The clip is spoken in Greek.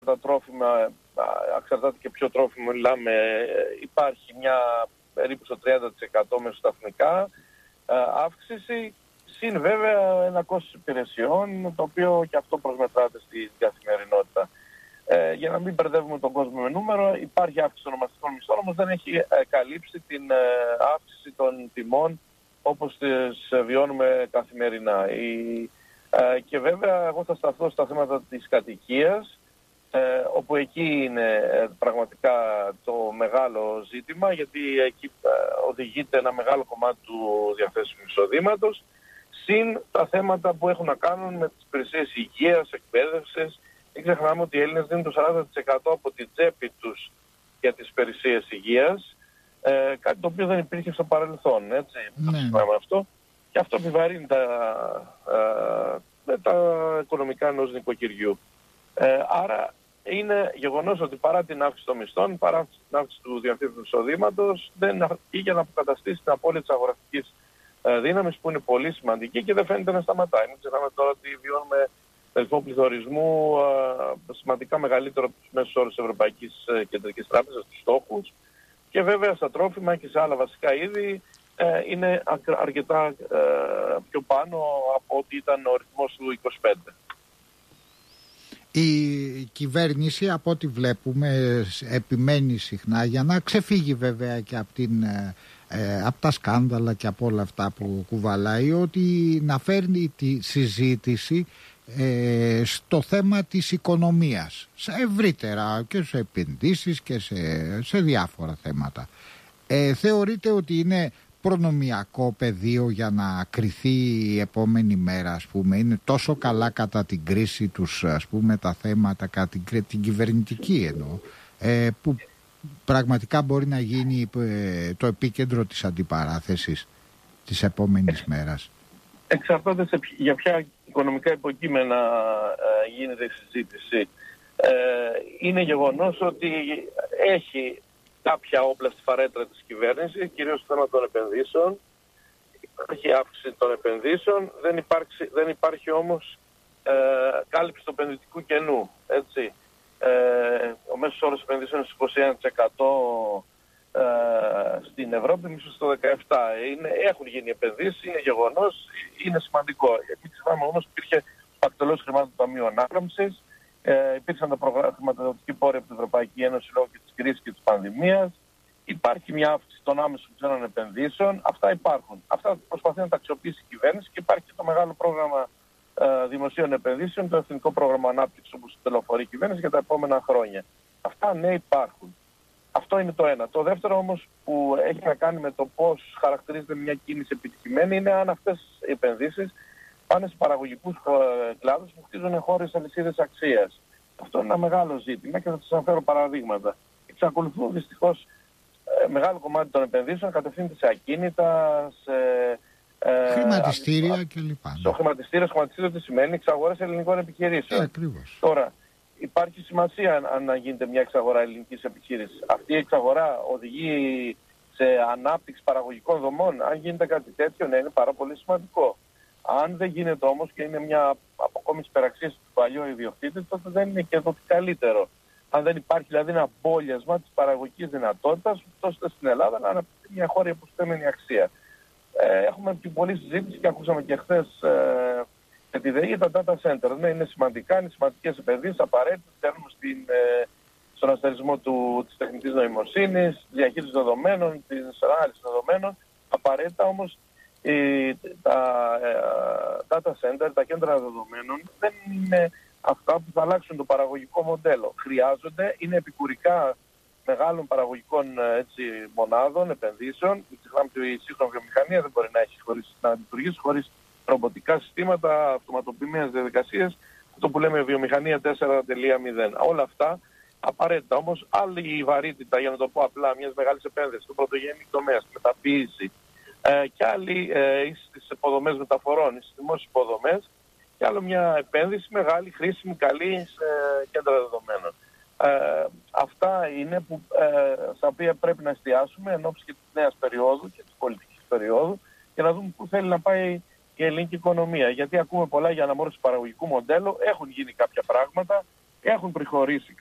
τα τρόφιμα, εξαρτάται και ποιο τρόφιμο μιλάμε, υπάρχει μια περίπου στο 30% μεσοσταθμικά αύξηση, συν βέβαια ένα κόστος υπηρεσιών, το οποίο και αυτό προσμετράται στην καθημερινότητα. Για να μην μπερδεύουμε τον κόσμο με νούμερο, υπάρχει αύξηση των ονομαστικών μισθών, όμως δεν έχει καλύψει την αύξηση των τιμών όπως τις βιώνουμε καθημερινά. Και βέβαια εγώ θα σταθώ στα θέματα της κατοικίας, όπου εκεί είναι πραγματικά το μεγάλο ζήτημα, γιατί εκεί οδηγείται ένα μεγάλο κομμάτι του διαθέσιμου εισοδήματος, συν τα θέματα που έχουν να κάνουν με τις υπηρεσίες υγείας, εκπαίδευσης. Μην ξεχνάμε ότι οι Έλληνες δίνουν το 40% από την τσέπη τους για τις υπηρεσίες υγείας, κάτι το οποίο δεν υπήρχε στο παρελθόν, έτσι. Ναι. Ξεχνάμε αυτό. Και αυτό επιβαρύνει τα οικονομικά ενός νοικοκυριού. Άρα είναι γεγονός ότι παρά την αύξηση των μισθών, παρά την αύξηση του διαθέσιμου εισοδήματος, δεν αρκεί για να αποκαταστήσει την απώλεια της αγοραστικής δύναμης, που είναι πολύ σημαντική και δεν φαίνεται να σταματάει. Μην ξεχνάμε τώρα ότι βιώνουμε ρυθμό πληθωρισμού σημαντικά μεγαλύτερο από τους μέσους όρους της Ευρωπαϊκής Κεντρικής Τράπεζας, τους στόχους, και βέβαια στα τρόφιμα και σε άλλα βασικά είδη είναι αρκετά πιο πάνω από ό,τι ήταν ο ρυθμός του 25. Η κυβέρνηση, από ό,τι βλέπουμε, επιμένει συχνά, για να ξεφύγει βέβαια και από τα σκάνδαλα και από όλα αυτά που κουβαλάει, ότι να φέρνει τη συζήτηση στο θέμα της οικονομίας, σε ευρύτερα, και σε επενδύσεις και σε διάφορα θέματα. Θεωρείτε ότι είναι προνομιακό πεδίο για να κριθεί η επόμενη μέρα, ας πούμε? Είναι τόσο καλά κατά την κρίση τους, ας πούμε, τα θέματα, κατά την κυβερνητική εννοώ, που πραγματικά μπορεί να γίνει το επίκεντρο της αντιπαράθεσης της επόμενης μέρας? Εξαρτάται για ποια οικονομικά υποκείμενα γίνεται η συζήτηση. Είναι γεγονός ότι έχει κάποια όπλα στη φαρέτρα της κυβέρνησης, κυρίως στο θέμα των επενδύσεων. Υπάρχει αύξηση των επενδύσεων, δεν υπάρχει όμως κάλυψη του επενδυτικού κενού. Έτσι. Ο μέσος όρος επενδύσεων είναι 21% στην Ευρώπη, μίσος στο 17%. Έχουν γίνει επενδύσεις, είναι γεγονός, είναι σημαντικό. Μην ξεχνάμε όμως υπήρχε πακτολός χρημάτων του Ταμείου Ανάκαμψης, υπήρξαν τα χρηματοδοτική πόρια από την Ευρωπαϊκή Ένωση λόγω και της κρίσης και της πανδημίας. Υπάρχει μια αύξηση των άμεσων ξένων επενδύσεων. Αυτά υπάρχουν. Αυτά προσπαθεί να τα αξιοποιήσει η κυβέρνηση, και υπάρχει και το μεγάλο πρόγραμμα δημοσίων επενδύσεων, το Εθνικό Πρόγραμμα Ανάπτυξης, όπως τελοφορεί η κυβέρνηση για τα επόμενα χρόνια. Αυτά ναι υπάρχουν. Αυτό είναι το ένα. Το δεύτερο όμως, που έχει να κάνει με το πώς χαρακτηρίζεται μια κίνηση επιτυχημένη, είναι αν αυτές οι επενδύσεις πάνε σε παραγωγικούς κλάδους που χτίζουν χώρες αλυσίδες αξίας. Αυτό είναι ένα μεγάλο ζήτημα και θα σας αναφέρω παραδείγματα. Εξακολουθούν δυστυχώς μεγάλο κομμάτι των επενδύσεων κατευθύνεται σε ακίνητα, σε χρηματιστήρια κλπ. Στο χρηματιστήριο τι σημαίνει? Εξαγορές ελληνικών επιχειρήσεων. Ακριβώς. Τώρα, υπάρχει σημασία αν να γίνεται μια εξαγορά ελληνικής επιχείρησης. Αυτή η εξαγορά οδηγεί σε ανάπτυξη παραγωγικών δομών? Αν γίνεται κάτι τέτοιο, ναι, είναι πάρα πολύ σημαντικό. Αν δεν γίνεται όμως και είναι μια αποκόμιση υπεραξίας του παλιού ιδιοκτήτη, τότε δεν είναι και το καλύτερο. Αν δεν υπάρχει δηλαδή ένα μπόλιασμα της παραγωγικής δυνατότητας, ώστε στην Ελλάδα να αναπτυχθεί μια χώρα υποστέμενη αξία. Έχουμε πιο πολλή συζήτηση και ακούσαμε και χθες με τη ΔΕΗ τα data center. Ναι, είναι σημαντικά, είναι σημαντικές επενδύσεις, απαραίτητες. Θέλουμε στον αστερισμό της τεχνητής νοημοσύνης, διαχείριση δεδομένων, της ανάλυσης δεδομένων. Απαραίτητα όμως τα data center, τα κέντρα δεδομένων, δεν είναι αυτά που θα αλλάξουν το παραγωγικό μοντέλο. Χρειάζονται, είναι επικουρικά μεγάλων παραγωγικών μονάδων, επενδύσεων. Μην ξεχνάμε ότι η σύγχρονη βιομηχανία δεν μπορεί να λειτουργήσει χωρίς ρομποτικά συστήματα, αυτοματοποιημένες διαδικασίες, αυτό που λέμε βιομηχανία 4.0. Όλα αυτά απαραίτητα. Όμως άλλη η βαρύτητα, για να το πω απλά, μιας μεγάλης επένδυσης στο πρωτογενή τομέα, στη μεταποίηση, και άλλη στις υποδομές μεταφορών, στις δημόσιες υποδομές, και άλλο μια επένδυση μεγάλη, χρήσιμη, καλή σε κέντρα δεδομένων. Αυτά είναι στα οποία πρέπει να εστιάσουμε εν ώψη και της νέας περίοδου και της πολιτικής περίοδου, και να δούμε πού θέλει να πάει η ελληνική οικονομία. Γιατί ακούμε πολλά για αναμόρφωση παραγωγικού μοντέλου, έχουν γίνει κάποια πράγματα, έχουν προχωρήσει